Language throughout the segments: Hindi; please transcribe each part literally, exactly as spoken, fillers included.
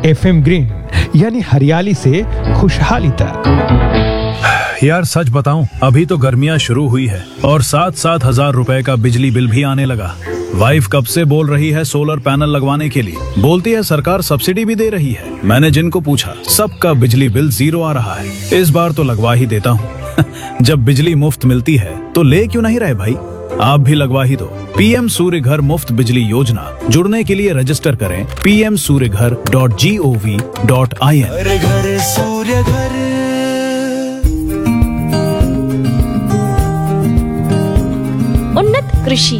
एफएम ग्रीन, यानी हरियाली से खुशहाली तक। यार सच बताऊं, अभी तो गर्मियां शुरू हुई है और सात सात हजार रुपए का बिजली बिल भी आने लगा। वाइफ कब से बोल रही है सोलर पैनल लगवाने के लिए, बोलती है सरकार सब्सिडी भी दे रही है। मैंने जिनको पूछा सबका बिजली बिल जीरो आ रहा है। इस बार तो लगवा ही देता हूँ। जब बिजली मुफ्त मिलती है तो ले क्यों नहीं रहे भाई, आप भी लगवा ही दो। पीएम सूर्य घर मुफ्त बिजली योजना, जुड़ने के लिए रजिस्टर करें पी एम सूर्य घर dot G O V dot I N. घर घर सूर्य घर। उन्नत कृषि।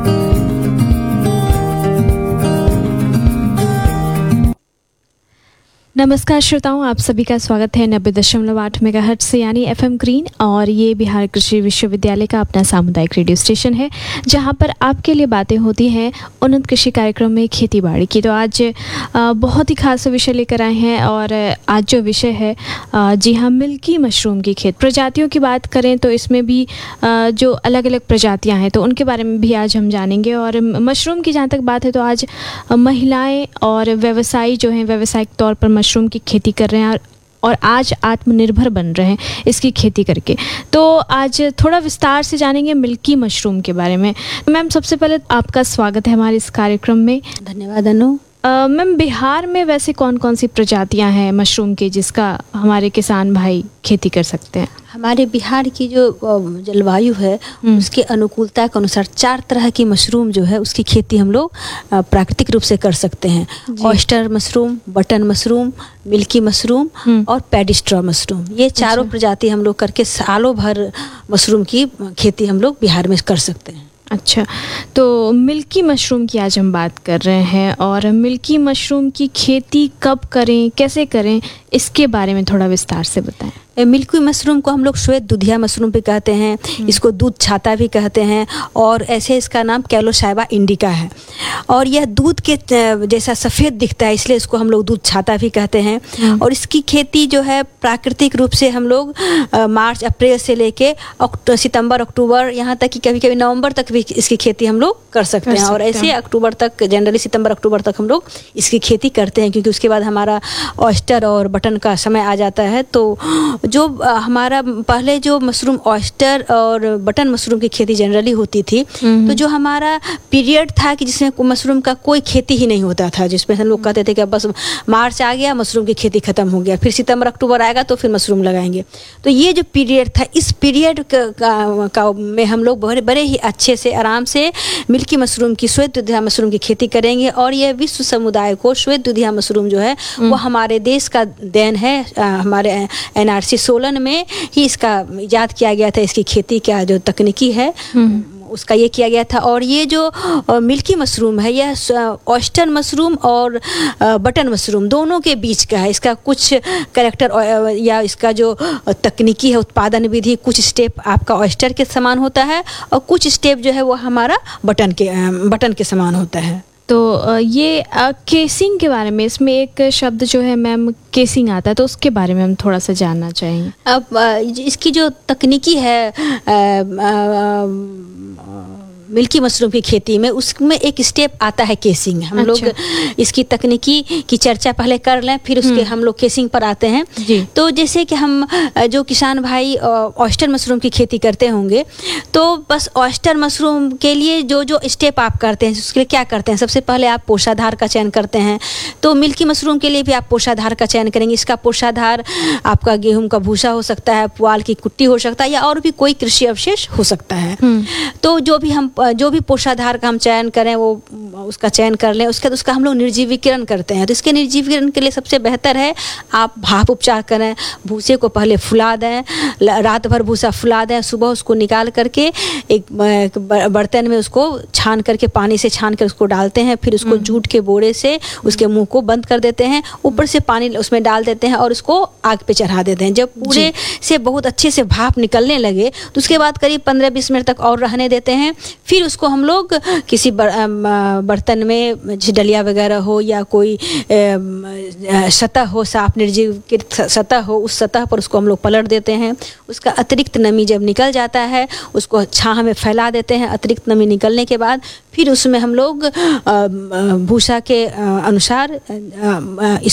नमस्कार श्रोताओं, आप सभी का स्वागत है नब्बे दशमलव आठ मेगाहर्ट्ज से यानी एफएम ग्रीन, और ये बिहार कृषि विश्वविद्यालय का अपना सामुदायिक रेडियो स्टेशन है जहां पर आपके लिए बातें होती हैं उन्नत कृषि कार्यक्रम में खेती बाड़ी की। तो आज बहुत ही खास विषय लेकर आए हैं, और आज जो विषय है जी हाँ मिल्की मशरूम की खेत प्रजातियों की बात करें तो इसमें भी जो अलग अलग प्रजातियाँ हैं तो उनके बारे में भी आज हम जानेंगे। और मशरूम की जहाँ तक बात है तो आज महिलाएँ और व्यवसायी जो हैं व्यावसायिक तौर पर मशरूम की खेती कर रहे हैं और आज आत्मनिर्भर बन रहे हैं इसकी खेती करके। तो आज थोड़ा विस्तार से जानेंगे मिल्की मशरूम के बारे में। मैम, सबसे पहले आपका स्वागत है हमारे इस कार्यक्रम में। धन्यवाद अनु। मैम, बिहार में वैसे कौन कौन सी प्रजातियां हैं मशरूम की जिसका हमारे किसान भाई खेती कर सकते हैं? हमारे बिहार की जो जलवायु है उसके अनुकूलता के अनुसार चार तरह की मशरूम जो है उसकी खेती हम लोग प्राकृतिक रूप से कर सकते हैं। Oyster mushroom, button mushroom, milky mushroom और पैडिस्ट्रॉ मशरूम, ये चारों अच्छा। प्रजाति हम लोग करके सालों भर मशरूम की खेती हम लोग बिहार में कर सकते हैं। अच्छा, तो मिल्की मशरूम की आज हम बात कर रहे हैं, और मिल्की मशरूम की खेती कब करें, कैसे करें, इसके बारे में थोड़ा विस्तार से बताएं। मिल्की मशरूम को हम लोग श्वेत दुधिया मशरूम भी कहते हैं, इसको दूध छाता भी कहते हैं, और ऐसे इसका नाम कैलोसाइबा इंडिका है। और यह दूध के जैसा सफ़ेद दिखता है इसलिए इसको हम लोग दूध छाता भी कहते हैं। और इसकी खेती जो है प्राकृतिक रूप से हम लोग मार्च अप्रैल से लेके सितंबर अक्टूबर यहाँ तक कि कभी कभी नवंबर तक भी इसकी खेती हम लोग कर सकते हैं। और ऐसे अक्टूबर तक, जनरली सितंबर अक्टूबर तक हम लोग इसकी खेती करते हैं, क्योंकि उसके बाद हमारा ऑयस्टर और बटन का समय आ जाता है। तो जो हमारा पहले जो मशरूम ऑयस्टर और बटन मशरूम की खेती जनरली होती थी, तो जो हमारा पीरियड था कि जिसमें मशरूम का कोई खेती ही नहीं होता था, जिसमें हम लोग कहते थे कि बस मार्च आ गया मशरूम की खेती खत्म हो गया, फिर सितंबर अक्टूबर आएगा तो फिर मशरूम लगाएंगे। तो ये जो पीरियड था, इस पीरियड का, का, का में हम लोग बड़े बड़े ही अच्छे से आराम से मिल्की मशरूम की, श्वेत दुधिया मशरूम की खेती करेंगे। और ये विश्व समुदाय को श्वेत दुधिया मशरूम जो है वो हमारे देश का देन है। हमारे एन आर सी सोलन में ही इसका इजाद किया गया था। इसकी खेती का जो तकनीकी है उसका ये किया गया था। और ये जो मिल्की मशरूम है यह ऑयस्टर मशरूम और बटन मशरूम दोनों के बीच का है। इसका कुछ कैरेक्टर या इसका जो तकनीकी है, उत्पादन विधि, कुछ स्टेप आपका ऑयस्टर के समान होता है और कुछ स्टेप जो है वो हमारा बटन के बटन के समान होता है। तो ये केसिंग के बारे में, इसमें एक शब्द जो है मैम केसिंग आता है, तो उसके बारे में हम थोड़ा सा जानना चाहेंगे। अब इसकी जो तकनीकी है आ, आ, आ, मिल्की मशरूम की खेती में, उसमें एक स्टेप आता है केसिंग। हम अच्छा। लोग इसकी तकनीकी की चर्चा पहले कर लें, फिर उसके हम लोग केसिंग पर आते हैं। तो जैसे कि हम जो किसान भाई ऑयस्टर मशरूम की खेती करते होंगे, तो बस ऑयस्टर मशरूम के लिए जो जो स्टेप आप करते हैं उसके लिए क्या करते हैं, सबसे पहले आप पोषाधार का चयन करते हैं। तो मिल्की मशरूम के लिए भी आप पोषाधार का चयन करेंगे। इसका पोषाधार आपका गेहूं का भूसा हो सकता है, पुआल की कुट्टी हो सकता है, या और भी कोई कृषि अवशेष हो सकता है। तो जो भी हम जो भी पोषाधार का हम चयन करें वो उसका चयन कर लें। उसके बाद उसका हम लोग निर्जीवीकरण करते हैं। तो इसके निर्जीवीकरण के लिए सबसे बेहतर है आप भाप उपचार करें। भूसे को पहले फुला दें, रात भर भूसा फुला दें, सुबह उसको निकाल करके एक बर्तन में उसको छान करके, पानी से छान कर उसको डालते हैं। फिर उसको जूट के बोरे से उसके मुंह को बंद कर देते हैं, ऊपर से पानी उसमें डाल देते हैं और उसको आग पे चढ़ा देते हैं। जब पूरे से बहुत अच्छे से भाप निकलने लगे तो उसके बाद करीब पंद्रह बीस मिनट तक और रहने देते हैं। फिर उसको हम लोग किसी बर्तन में, डलिया वगैरह हो या कोई सतह हो, साफ निर्जीव सतह हो, उस सतह पर उसको हम लोग पलट देते हैं। उसका अतिरिक्त नमी जब निकल जाता है उसको छाह में फैला देते हैं। अतिरिक्त नमी निकलने के बाद फिर उसमें हम लोग भूसा के अनुसार